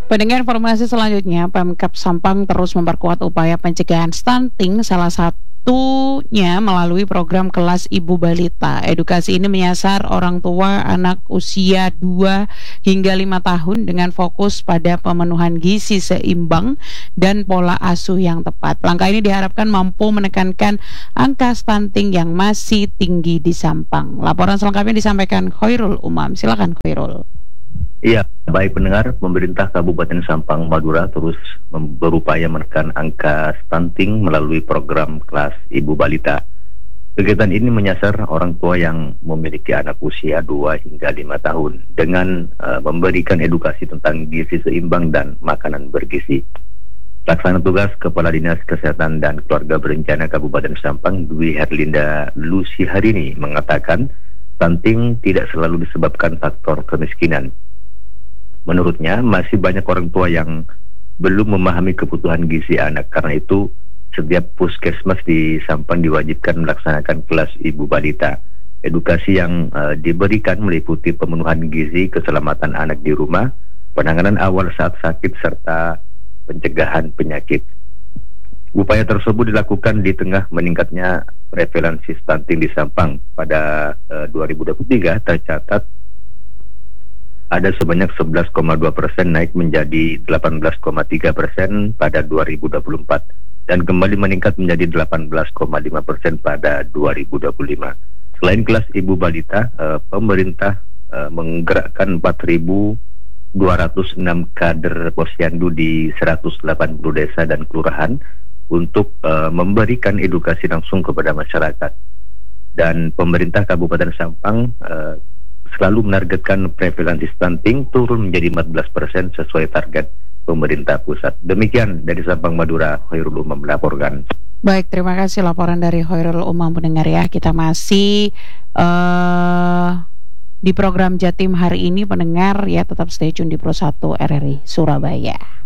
Pendengar, informasi selanjutnya, Pemkab Sampang terus memperkuat upaya pencegahan stunting, salah satunya melalui program kelas ibu balita. Edukasi ini menyasar orang tua anak usia 2 hingga 5 tahun dengan fokus pada pemenuhan gizi seimbang dan pola asuh yang tepat. Langkah ini diharapkan mampu menekankan angka stunting yang masih tinggi di Sampang. Laporan selengkapnya disampaikan Khairul Umam. Silakan Khairul. Iya, baik pendengar, pemerintah Kabupaten Sampang Madura terus berupaya menekan angka stunting melalui program kelas ibu balita. Kegiatan ini menyasar orang tua yang memiliki anak usia 2 hingga 5 tahun dengan memberikan edukasi tentang gizi seimbang dan makanan bergizi. Pelaksana tugas Kepala Dinas Kesehatan dan Keluarga Berencana Kabupaten Sampang, Dwi Herlinda Lusiharini, mengatakan stunting tidak selalu disebabkan faktor kemiskinan. Menurutnya, masih banyak orang tua yang belum memahami kebutuhan gizi anak. Karena itu, setiap puskesmas di Sampang diwajibkan melaksanakan kelas ibu balita. Edukasi yang diberikan meliputi pemenuhan gizi, keselamatan anak di rumah, penanganan awal saat sakit, serta pencegahan penyakit. Upaya tersebut dilakukan di tengah meningkatnya prevalensi stunting di Sampang. Pada 2023 tercatat ada sebanyak 11,2% naik menjadi 18,3% pada 2024 dan kembali meningkat menjadi 18,5% pada 2025. Selain kelas ibu balita, pemerintah menggerakkan 4.206 kader posyandu di 180 desa dan kelurahan untuk memberikan edukasi langsung kepada masyarakat. Dan pemerintah Kabupaten Sampang selalu menargetkan prevalensi stunting turun menjadi 14% sesuai target pemerintah pusat. Demikian dari Sampang Madura, Khairul Umam melaporkan. Baik, terima kasih laporan dari Khairul Umam. Pendengar ya, kita masih di program Jatim hari ini, pendengar ya, tetap stay tune di Pro 1 RRI Surabaya.